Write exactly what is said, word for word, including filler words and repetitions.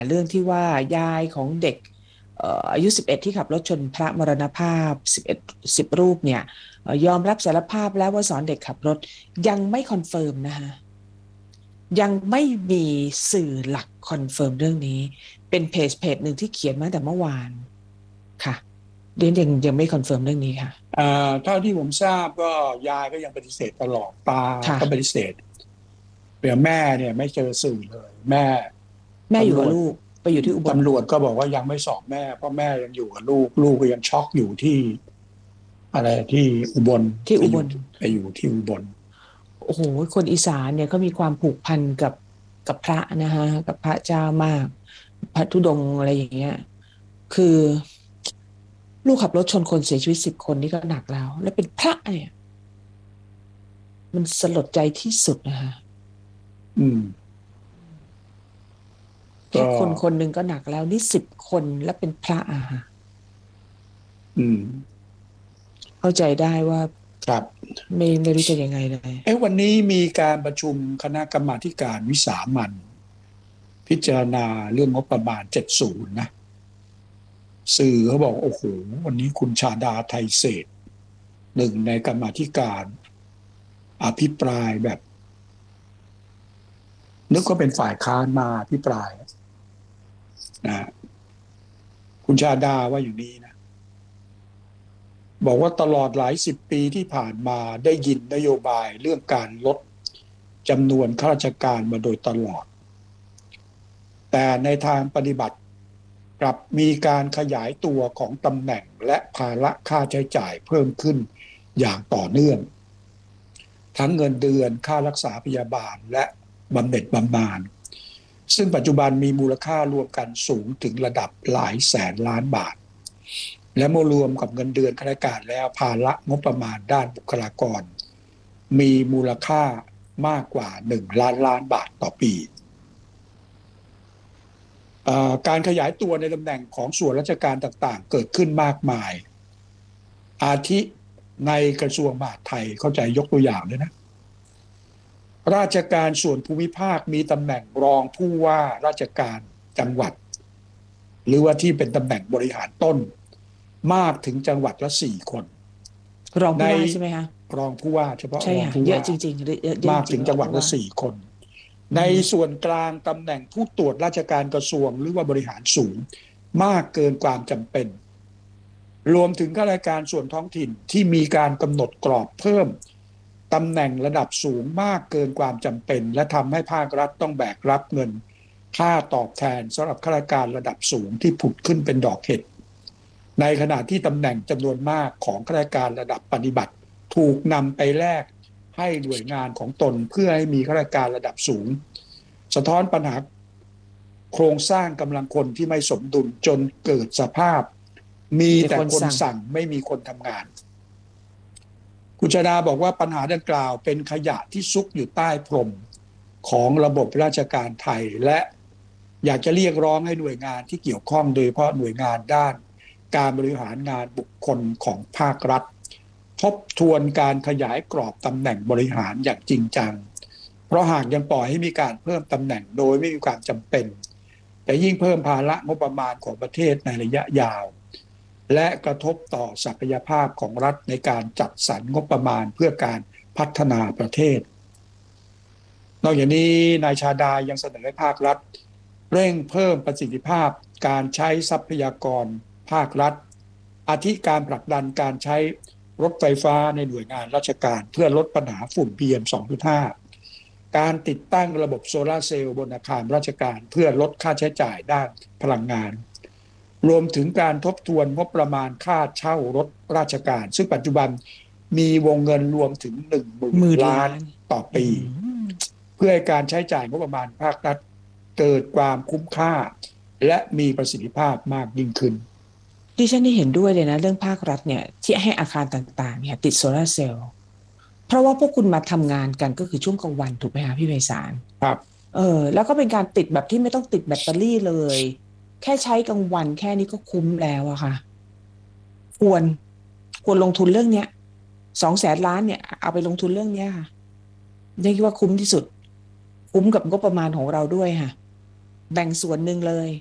เรื่องที่ว่ายายของเด็กเอ่ออายุสิบเอ็ดที่ขับรถชนพระมรณภาพสิบเอ็ดสิบรูปเนี่ยเอ่อยอมรับสารภาพแล้วว่าสอนเด็กขับรถยังไม่คอนเฟิร์มนะคะยังไม่มีสื่อหลักคอนเฟิร์มเรื่องนี้เป็นเพจเพจหนึ่งที่เขียนมาแต่เมื่อวานค่ะเรียนยังยังไม่คอนเฟิร์มเรื่องนี้ค่ะอ่าเท่าที่ผมทราบก็ยายก็ยังปฏิเสธตลอดตาค่ะก็ปฏิเสธเดี๋ยวแม่เนี่ยไม่เจอสื่อเลยแม่แม่อยู่ตำรวจกับลูกไปอยู่ที่อุบลตำรวจก็บอกว่ายังไม่สอบแม่เพราะแม่ยังอยู่กับลูกลูกก็ยังช็อกอยู่ที่อะไรที่อุบลไปอยู่ที่อุบลไปอยู่ที่อุบลโอ้โหคนอีสานเนี่ยเขามีความผูกพันกับกับพระนะคะกับพระเจ้ามากพระธุดงค์อะไรอย่างเงี้ยคือลูกขับรถชนคนเสียชีวิตสิบคนนี่ก็หนักแล้วแล้วเป็นพระเนี่ยมันสลดใจที่สุดนะคะอืมแค่ก็คนคนหนึ่งก็หนักแล้วนี่สิบคนแล้วเป็นพระอะค่ะอืมเข้าใจได้ว่าครับไม่ไม่รู้จะยังไงเลยเอ้วันนี้มีการประชุมคณะกรรมาธิการวิสามัญพิจารณาเรื่องงบประมาณเจ็ดสิบนะ สื่อเขาบอกโอ้โหวันนี้คุณชาดาไทเศษหนึ่งในกรรมาธิการอภิปรายแบบนึกว่าเป็นฝ่ายค้านมาอภิปรายนะคุณชาดาว่าอย่างนี้นะบอกว่าตลอดหลายสิบปีที่ผ่านมาได้ยินนโยบายเรื่องการลดจำนวนข้าราชการมาโดยตลอดแต่ในทางปฏิบัติกลับมีการขยายตัวของตำแหน่งและภาระค่าใช้จ่ายเพิ่มขึ้นอย่างต่อเนื่องทั้งเงินเดือนค่ารักษาพยาบาลและบำเหน็จบำนาญซึ่งปัจจุบันมีมูลค่ารวมกันสูงถึงระดับหลายแสนล้านบาทและเมื่อรวมกับเงินเดือนข้าราชการแล้วภาระงบประมาณด้านบุคลากรมีมูลค่ามากกว่าหนึ่งล้านล้านบาทต่อปีการขยายตัวในตำแหน่งของส่วนราชการต่างๆเกิดขึ้นมากมายอาทิในกระทรวงมหาดไทยเข้าใจยกตัวอย่างเลยนะราชการส่วนภูมิภาคมีตำแหน่งรองผู้ว่าราชการจังหวัดหรือว่าที่เป็นตำแหน่งบริหารต้นมากถึงจังหวัดละสี่คนรองในผู้ว่าใช่ไหมคะรองผู้ว่าเฉพาะใช่รองค่ะผู้ว่าเยอะจริงๆเยอะเยอะมากจริงๆรถึงจังหวัดองผู้ว่าละสี่คนในส่วนกลางตำแหน่งผู้ตรวจราชการกระทรวงหรือว่าบริหารสูงมากเกินความจำเป็นรวมถึงข้าราชการส่วนท้องถิ่นที่มีการกำหนดกรอบเพิ่มตำแหน่งระดับสูงมากเกินความจำเป็นและทำให้ภาครัฐต้องแบกรับเงินค่าตอบแทนสำหรับข้าราชการระดับสูงที่ผุดขึ้นเป็นดอกเห็ดในขณะที่ตำแหน่งจำนวนมากของข้าราชการระดับปฏิบัติถูกนำไปแลกให้หน่วยงานของตนเพื่อให้มีข้าราชการระดับสูงสะท้อนปัญหาโครงสร้างกำลังคนที่ไม่สมดุลจนเกิดสภาพมีแต่คนสั่งไม่มีคนทำงานคุณชาดาบอกว่าปัญหาดังกล่าวเป็นขยะที่ซุกอยู่ใต้พรมของระบบราชการไทยและอยากจะเรียกร้องให้หน่วยงานที่เกี่ยวข้องโดยเฉพาะหน่วยงานด้านการบริหารงานบุคคลของภาครัฐทบทวนการขยายกรอบตำแหน่งบริหารอย่างจริงจังเพราะหากยังปล่อยให้มีการเพิ่มตำแหน่งโดยไม่มีความจำเป็นแต่ยิ่งเพิ่มภาระงบประมาณของประเทศในระยะยาวและกระทบต่อศักยภาพของรัฐในการจัดสรรงบประมาณเพื่อการพัฒนาประเทศนอกจากนี้นายชาดายังเสนอให้ภาครัฐเร่งเพิ่มประสิทธิภาพการใช้ทรัพยากรภาครัฐอาทิการผลักดันการใช้รถไฟฟ้าในหน่วยงานราชการเพื่อลดปัญหาฝุ่น พี เอ็ม สองจุดห้า การติดตั้งระบบโซลาร์เซลล์บนอาคารราชการเพื่อลดค่าใช้จ่ายด้านพลังงานรวมถึงการทบทวนงบประมาณค่าเช่ารถราชการซึ่งปัจจุบันมีวงเงินรวมถึง หนึ่งหมื่น ล้านต่อปีเพื่อให้การใช้จ่ายงบประมาณภาครัฐเกิดความคุ้มค่าและมีประสิทธิภาพมากยิ่งขึ้นดิฉันได้เห็นด้วยเลยนะเรื่องภาครัฐเนี่ยที่ให้อาคารต่างๆเนี่ยติดโซลาร์เซลล์เพราะว่าพวกคุณมาทำงานกันก็คือช่วงกลางวันถูกไหมคะพี่ไพศาลครับเออแล้วก็เป็นการติดแบบที่ไม่ต้องติดแบตเตอรี่เลยแค่ใช้กลางวันแค่นี้ก็คุ้มแล้วอะค่ะควรควรลงทุนเรื่องเนี้ยสองแสนล้านเนี่ยเอาไปลงทุนเรื่องเนี้ยค่ะยังคิดว่าคุ้มที่สุดคุ้มกับงบประมาณของเราด้วยค่ะแบ่งส่วนหนึ่งเลย